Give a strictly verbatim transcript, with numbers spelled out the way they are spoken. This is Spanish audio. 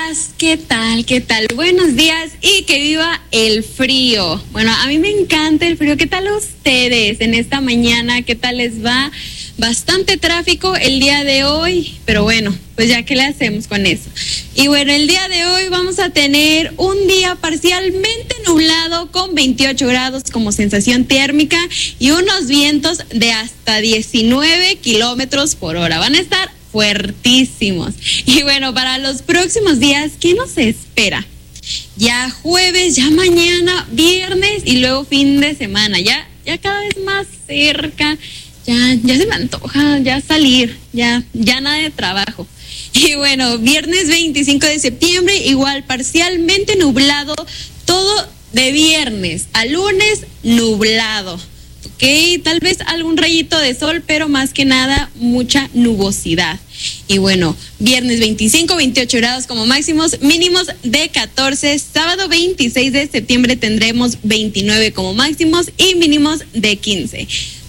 días, ¿qué tal? ¿Qué tal? Buenos días y que viva el frío. Bueno, a mí me encanta el frío. ¿Qué tal ustedes en esta mañana? ¿Qué tal les va? Bastante tráfico el día de hoy, pero bueno, pues ya que le hacemos con eso. Y bueno, el día de hoy vamos a tener un día parcialmente nublado con veintiocho grados como sensación térmica y unos vientos de hasta diecinueve kilómetros por hora. Van a estar fuertísimos. Y bueno, para los próximos días, ¿qué nos espera? Ya jueves, ya mañana, viernes y luego fin de semana, ya, ya cada vez más cerca. Ya, ya se me antoja, ya salir, ya, ya nada de trabajo. Y bueno, viernes veinticinco de septiembre, igual parcialmente nublado, todo de viernes a lunes nublado. Ok, tal vez algún rayito de sol, pero más que nada mucha nubosidad. Y bueno, viernes veinticinco, veintiocho grados como máximos, mínimos de catorce. Sábado veintiséis de septiembre tendremos veintinueve como máximos y mínimos de quince.